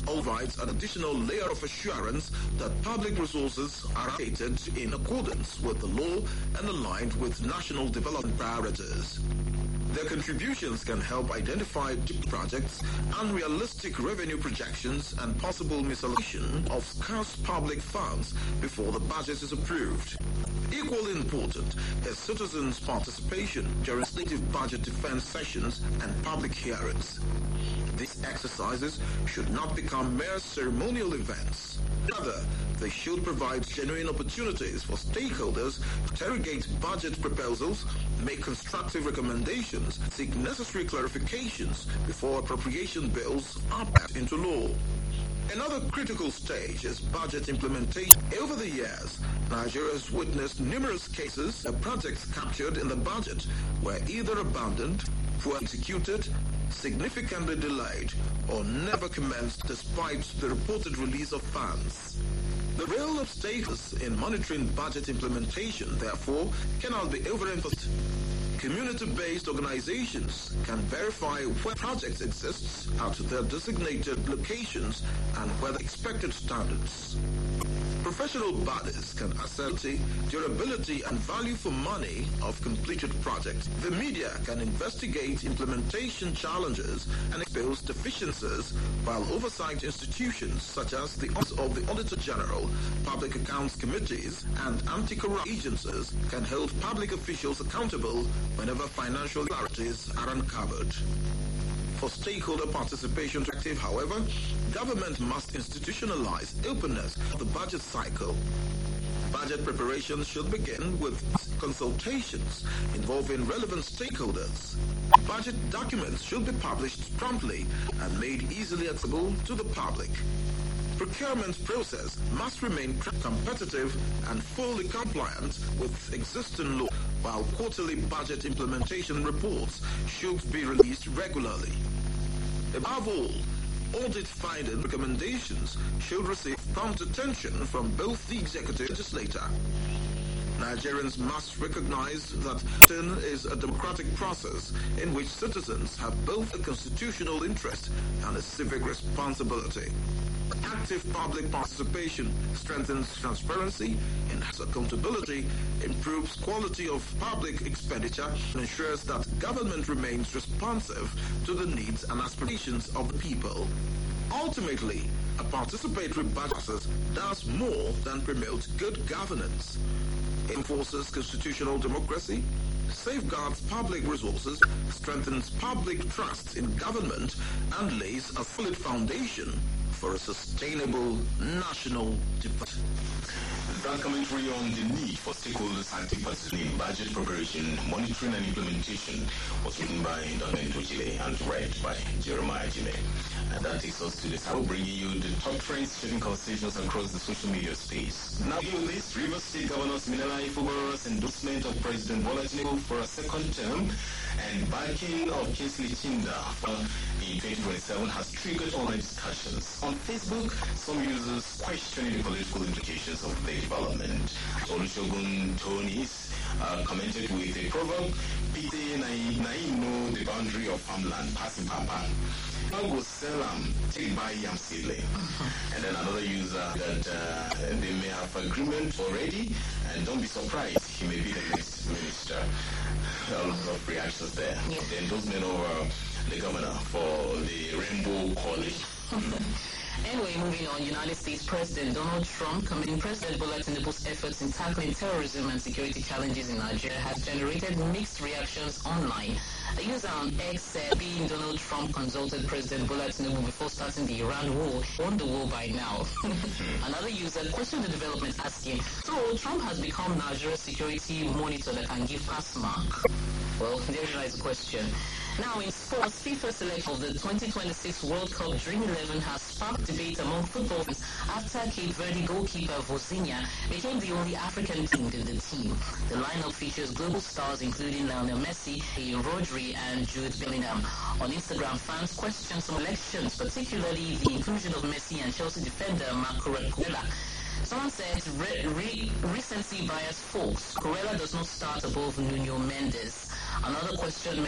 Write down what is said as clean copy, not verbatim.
provides an additional layer of assurance that public resources are allocated in accordance with the law and aligned with national development priorities. Their contributions can help identify projects, unrealistic revenue projections, and possible misallocation of scarce public funds before the budget is approved. Equally important is citizens' participation during legislative budget defense sessions and public hearings. These exercises should not become mere ceremonial events. Rather, they should provide genuine opportunities for stakeholders to interrogate budget proposals, make constructive recommendations, seek necessary clarifications before appropriation bills are passed into law. Another critical stage is budget implementation. Over the years, Nigeria has witnessed numerous cases of projects captured in the budget were either abandoned, poorly executed, significantly delayed, or never commenced despite the reported release of funds. The role of stakeholders in monitoring budget implementation, therefore, cannot be overemphasized. Community-based organizations can verify where projects exist at their designated locations and where the expected standards. Professional bodies can assess the durability and value for money of completed projects. The media can investigate implementation challenges and expose deficiencies, while oversight institutions such as the Office of the Auditor General, Public Accounts Committees, and anti-corruption agencies can hold public officials accountable whenever financial irregularities are uncovered. For stakeholder participation to be active, however, government must institutionalize openness of the budget cycle. Budget preparation should begin with consultations involving relevant stakeholders. Budget documents should be published promptly and made easily accessible to the public. Procurement process must remain competitive and fully compliant with existing law, while quarterly budget implementation reports should be released regularly. Above all, audit finding recommendations should receive prompt attention from both the executive and legislature. Nigerians must recognize that election is a democratic process in which citizens have both a constitutional interest and a civic responsibility. Active public participation strengthens transparency, enhances accountability, improves quality of public expenditure, and ensures that government remains responsive to the needs and aspirations of the people. Ultimately, a participatory budget process does more than promote good governance. It enforces constitutional democracy, safeguards public resources, strengthens public trust in government, and lays a solid foundation for a sustainable national development. That commentary on the need for stakeholders active participation in budget preparation, monitoring and implementation was written by Donendo Chile and read by Jeremiah Jime. And that takes us to the time bringing you the top trends shaping conversations across the social media space. Now with this, Rivers State Governor Siminala Ifugoro's endorsement of President Bola Tinubu for a second term and backing of Kingsley Chinda in 2027 has triggered online discussions. On Facebook, some users questioning the political implications of the development. Olusegun Tonis commented with a proverb, Pite na know the boundary of farmland, passing papa. I will sell take by yam seedling. And then another user that they may have agreement already, and don't be surprised, he may be the next minister. A lot of reactions there. Yeah. The endorsement of the governor for the Rainbow Coalition. Anyway, moving on, United States President Donald Trump commending President Bola Tinubu's efforts in tackling terrorism and security challenges in Nigeria has generated mixed reactions online. A user on X said being Donald Trump consulted President Bola Tinubu before starting the Iran war, won the war by now. Another user questioned the development, asking, so Trump has become Nigeria's security monitor that can give pass mark? Well, there's a nice question. Now in sports, FIFA selection of the 2026 World Cup Dream 11 has sparked debate among football fans after Cape Verde goalkeeper Vozinha became the only African king in the team. The lineup features global stars including Lionel Messi, Rodri, and Jude Bellingham. On Instagram, fans questioned some elections, particularly the inclusion of Messi and Chelsea defender Marco Cucurella. Someone said, recency bias folks, Cucurella does not start above Nuno Mendes. Another question